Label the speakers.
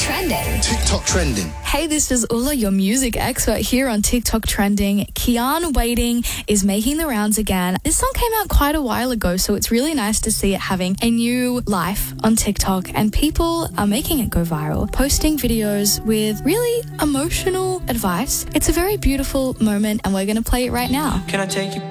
Speaker 1: Trending.
Speaker 2: TikTok trending.
Speaker 3: Hey, this is Ula, your music expert here on TikTok Trending. Kian Waiting is making the rounds again. This song came out quite a while ago, so it's really nice to see it having a new life on TikTok, and people are making it go viral, posting videos with really emotional advice. It's a very beautiful moment, and we're going to play it right now.
Speaker 4: Can I take you